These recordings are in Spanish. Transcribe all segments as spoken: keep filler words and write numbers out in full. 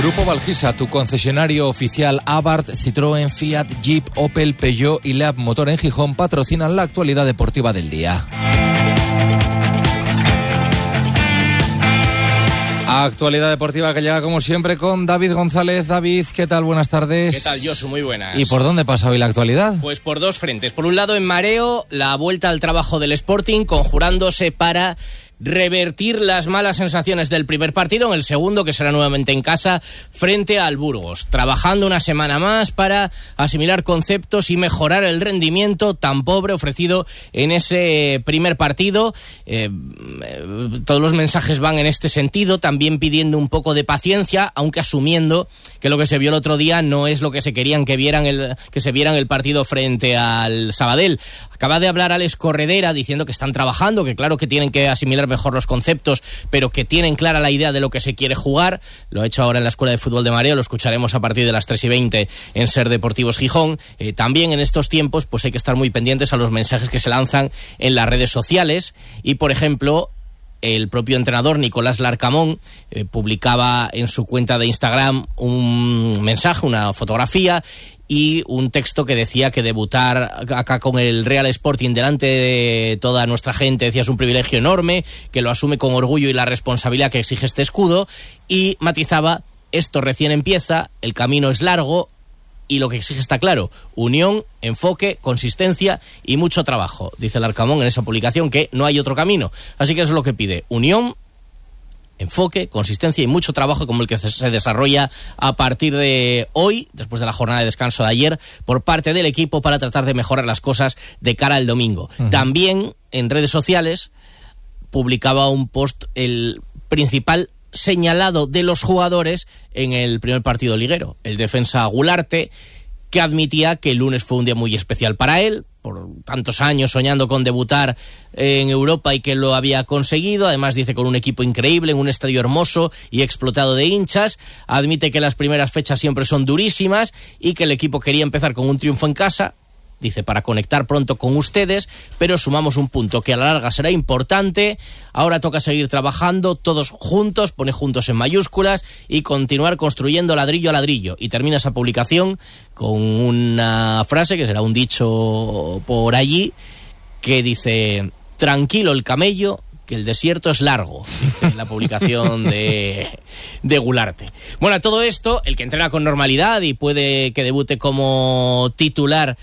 Grupo Valgisa, tu concesionario oficial Abarth, Citroën, Fiat, Jeep, Opel, Peugeot y Leap Motor en Gijón patrocinan la actualidad deportiva del día. Actualidad deportiva que llega como siempre con David González. David, ¿qué tal? Buenas tardes. ¿Qué tal, Josu? Muy buenas. ¿Y por dónde pasa hoy la actualidad? Pues por dos frentes. Por un lado, en mareo, la vuelta al trabajo del Sporting, conjurándose para revertir las malas sensaciones del primer partido en el segundo, que será nuevamente en casa, frente al Burgos. Trabajando una semana más para asimilar conceptos y mejorar el rendimiento tan pobre ofrecido en ese primer partido. Eh, todos los mensajes van en este sentido, también pidiendo un poco de paciencia, aunque asumiendo que lo que se vio el otro día no es lo que se querían que vieran el, que se vieran el partido frente al Sabadell. Acaba de hablar Alex Corredera diciendo que están trabajando, que claro que tienen que asimilar mejor los conceptos, pero que tienen clara la idea de lo que se quiere jugar. Lo ha hecho ahora en la Escuela de Fútbol de Mareo, lo escucharemos a partir de las tres y veinte en Ser Deportivos Gijón. Eh, también en estos tiempos pues hay que estar muy pendientes a los mensajes que se lanzan en las redes sociales y, por ejemplo, el propio entrenador Nicolás Larcamón eh, publicaba en su cuenta de Instagram un mensaje, una fotografía y un texto que decía que debutar acá con el Real Sporting delante de toda nuestra gente, decía, es un privilegio enorme, que lo asume con orgullo y la responsabilidad que exige este escudo, y matizaba: esto recién empieza, el camino es largo y lo que exige está claro: unión, enfoque, consistencia y mucho trabajo. Dice el Arcamón en esa publicación que no hay otro camino, así que eso es lo que pide: unión, enfoque, consistencia y mucho trabajo, como el que se desarrolla a partir de hoy, después de la jornada de descanso de ayer, por parte del equipo para tratar de mejorar las cosas de cara al domingo. Uh-huh. También en redes sociales publicaba un post el principal señalado de los jugadores en el primer partido liguero, el defensa Gularte, que admitía que el lunes fue un día muy especial para él, por tantos años soñando con debutar en Europa y que lo había conseguido. Además, dice, con un equipo increíble, en un estadio hermoso y explotado de hinchas. Admite que las primeras fechas siempre son durísimas y que el equipo quería empezar con un triunfo en casa, dice, para conectar pronto con ustedes, pero sumamos un punto que a la larga será importante. Ahora toca seguir trabajando todos juntos, pone juntos en mayúsculas, y continuar construyendo ladrillo a ladrillo. Y termina esa publicación con una frase que será un dicho por allí, que dice: tranquilo el camello, que el desierto es largo, dice en la publicación de, de Gularte. Bueno, a todo esto, el que entrena con normalidad y puede que debute como titular,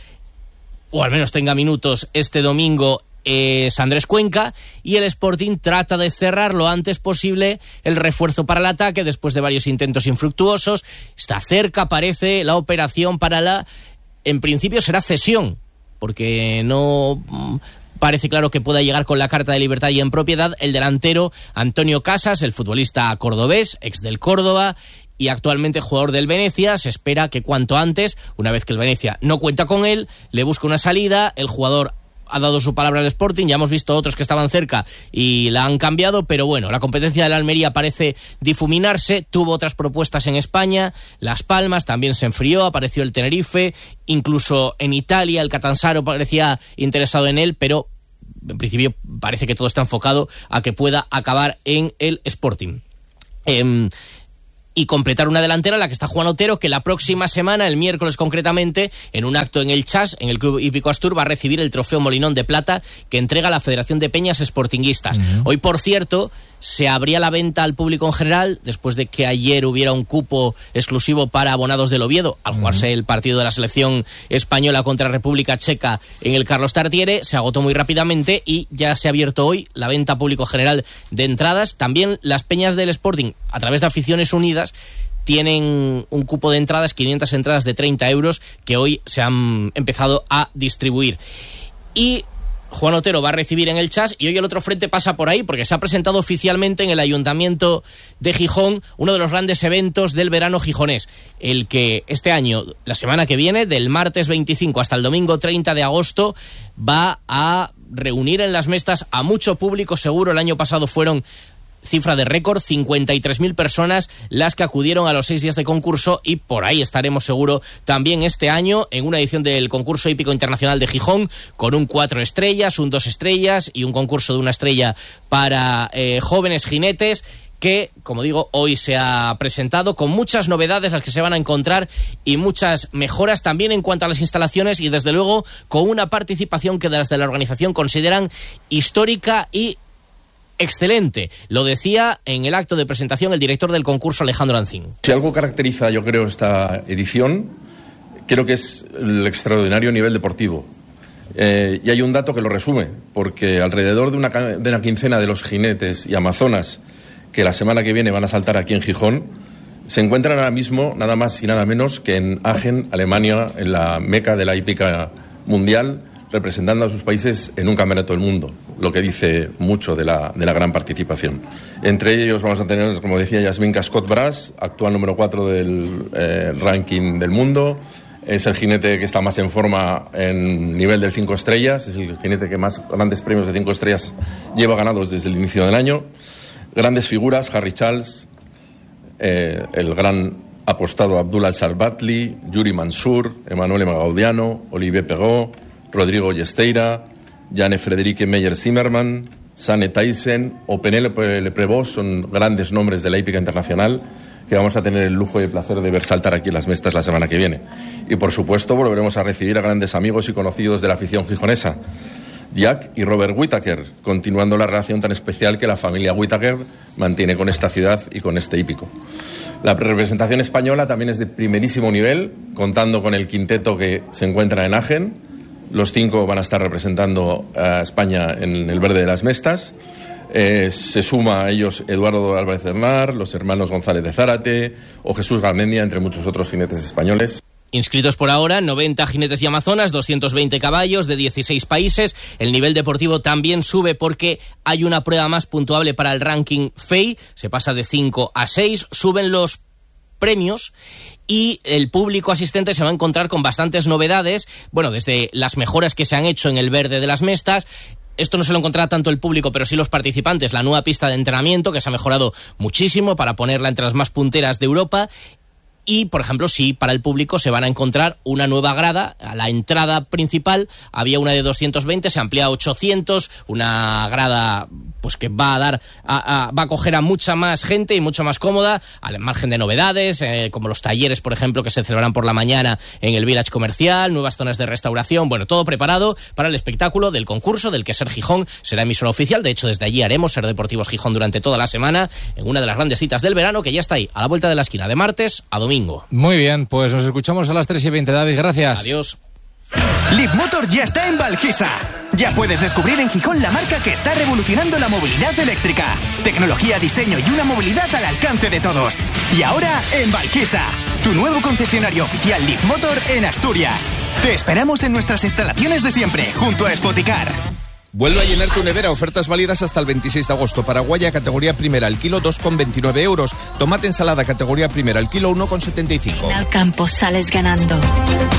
o al menos tenga minutos este domingo, es Andrés Cuenca, y el Sporting trata de cerrar lo antes posible el refuerzo para el ataque después de varios intentos infructuosos. Está cerca, parece, la operación para la... En principio será cesión, porque no parece claro que pueda llegar con la carta de libertad y en propiedad el delantero Antonio Casas, el futbolista cordobés, ex del Córdoba y actualmente jugador del Venecia. Se espera que cuanto antes, una vez que el Venecia no cuenta con él, le busque una salida. El jugador ha dado su palabra al Sporting, ya hemos visto otros que estaban cerca y la han cambiado, pero bueno, la competencia de la Almería parece difuminarse. Tuvo otras propuestas en España, Las Palmas también se enfrió, apareció el Tenerife, incluso en Italia el Catanzaro parecía interesado en él, pero en principio parece que todo está enfocado a que pueda acabar en el Sporting. Eh, y completar una delantera, la que está Juan Otero, que la próxima semana, el miércoles concretamente, en un acto en el Chas, en el Club Hípico Astur, va a recibir el trofeo Molinón de Plata que entrega la Federación de Peñas Sportinguistas. Uh-huh. Hoy, por cierto, se abría la venta al público en general, después de que ayer hubiera un cupo exclusivo para abonados del Oviedo, al jugarse uh-huh. el partido de la selección española contra República Checa en el Carlos Tartiere. Se agotó muy rápidamente y ya se ha abierto hoy la venta a público general de entradas. También las peñas del Sporting, a través de Aficiones Unidas, tienen un cupo de entradas, quinientas entradas de treinta euros, que hoy se han empezado a distribuir. Y Juan Otero va a recibir en el Chas, y hoy el otro frente pasa por ahí, porque se ha presentado oficialmente en el Ayuntamiento de Gijón uno de los grandes eventos del verano gijonés, el que este año, la semana que viene, del martes veinticinco hasta el domingo treinta de agosto, va a reunir en las mestas a mucho público seguro. El año pasado fueron cifra de récord, cincuenta y tres mil personas las que acudieron a los seis días de concurso, y por ahí estaremos seguro también este año en una edición del concurso hípico internacional de Gijón, con un cuatro estrellas, un dos estrellas y un concurso de una estrella para eh, jóvenes jinetes, que, como digo, hoy se ha presentado con muchas novedades las que se van a encontrar y muchas mejoras también en cuanto a las instalaciones y desde luego con una participación que desde la organización consideran histórica y excelente. Lo decía en el acto de presentación el director del concurso, Alejandro Ancín. Si algo caracteriza, yo creo, esta edición, creo que es el extraordinario nivel deportivo. Eh, y hay un dato que lo resume, porque alrededor de una, de una quincena de los jinetes y amazonas que la semana que viene van a saltar aquí en Gijón, se encuentran ahora mismo nada más y nada menos que en Aachen, Alemania, en la meca de la hípica mundial, representando a sus países en un campeonato del mundo, lo que dice mucho de la, de la gran participación. Entre ellos vamos a tener, como decía, Yasmin Cascot-Bras, actual número cuatro del eh, ranking del mundo. Es el jinete que está más en forma en nivel de cinco estrellas, es el jinete que más grandes premios de cinco estrellas lleva ganados desde el inicio del año. Grandes figuras, Harry Charles, eh, el gran apostado Abdullah Al-Sarbatli, Yuri Mansur, Emanuele Magaudiano, Olivier Perrault, Rodrigo Yesteira, Janne Frederike Meyer-Zimmermann, Sanne Thyssen o Penélope Le Prévost son grandes nombres de la hípica internacional que vamos a tener el lujo y el placer de ver saltar aquí en las Mestas la semana que viene. Y por supuesto volveremos a recibir a grandes amigos y conocidos de la afición gijonesa, Jack y Robert Whittaker, continuando la relación tan especial que la familia Whittaker mantiene con esta ciudad y con este hípico. La representación española también es de primerísimo nivel, contando con el quinteto que se encuentra en Aachen. Los cinco van a estar representando a España en el verde de las Mestas. Eh, se suma a ellos Eduardo Álvarez Bernard, los hermanos González de Zárate o Jesús Garmendia, entre muchos otros jinetes españoles. Inscritos por ahora, noventa jinetes y amazonas, doscientos veinte caballos de dieciséis países. El nivel deportivo también sube porque hay una prueba más puntuable para el ranking F E I. Se pasa de cinco a seis, suben los premios y el público asistente se va a encontrar con bastantes novedades. Bueno, desde las mejoras que se han hecho en el verde de las Mestas. Esto no se lo encontrará tanto el público, pero sí los participantes. La nueva pista de entrenamiento que se ha mejorado muchísimo para ponerla entre las más punteras de Europa. Y, por ejemplo, sí, para el público se van a encontrar una nueva grada. A la entrada principal había una de doscientos veinte, se amplía a ochocientos, una grada pues que va a dar a, a, va a acoger a mucha más gente y mucho más cómoda, al margen de novedades, eh, como los talleres, por ejemplo, que se celebrarán por la mañana en el Village Comercial, nuevas zonas de restauración, bueno, todo preparado para el espectáculo del concurso del que Ser Gijón será emisora oficial. De hecho, desde allí haremos Ser Deportivos Gijón durante toda la semana, en una de las grandes citas del verano, que ya está ahí, a la vuelta de la esquina, de martes a domingo. Muy bien, pues nos escuchamos a las tres y veinte, David, gracias. Adiós. Leapmotor ya está en Valquisa. Ya puedes descubrir en Gijón la marca que está revolucionando la movilidad eléctrica. Tecnología, diseño y una movilidad al alcance de todos. Y ahora en Valquisa, tu nuevo concesionario oficial Leapmotor en Asturias. Te esperamos en nuestras instalaciones de siempre, junto a Spoticar. Vuelve a llenar tu nevera, ofertas válidas hasta el veintiséis de agosto. Paraguaya categoría primera, al kilo dos con veintinueve euros. Tomate ensalada categoría primera, al kilo uno con setenta y cinco. Al campo sales ganando.